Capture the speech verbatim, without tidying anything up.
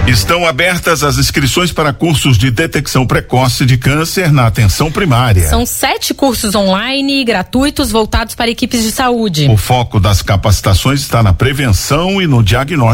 Estão abertas as inscrições para cursos de detecção precoce de câncer na atenção primária. São sete cursos online e gratuitos voltados para equipes de saúde. O foco das capacitações está na prevenção e no diagnóstico